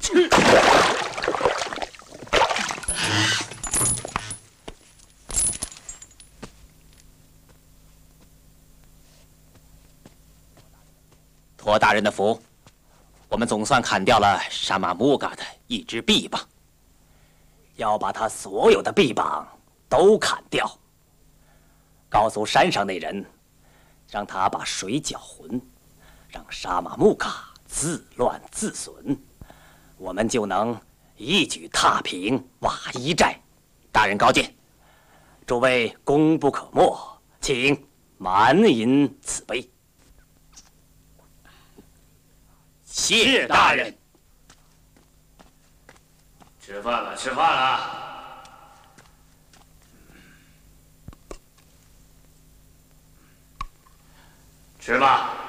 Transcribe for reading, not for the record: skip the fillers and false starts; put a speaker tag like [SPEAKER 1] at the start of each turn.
[SPEAKER 1] 托大人的福，我们总算砍掉了沙马木嘎的一只臂膀。
[SPEAKER 2] 要把他所有的臂膀都砍掉，告诉山上那人，让他把水搅浑，让沙马木嘎自乱自损，我们就能一举踏平瓦伊寨。
[SPEAKER 1] 大人高见，
[SPEAKER 2] 诸位功不可没，请满饮此杯。
[SPEAKER 1] 谢大人。
[SPEAKER 3] 吃饭了，吃饭了。吃吧。